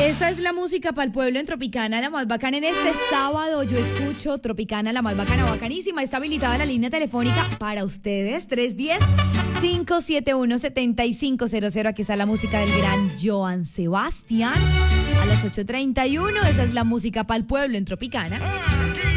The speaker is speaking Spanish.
Esa es la música para el pueblo en Tropicana, la más bacana. En este sábado yo escucho Tropicana, la más bacana, bacanísima. Está habilitada la línea telefónica para ustedes, 310-571-7500. Aquí está la música del gran Joan Sebastián. A las 8:31, esa es la música para el pueblo en Tropicana.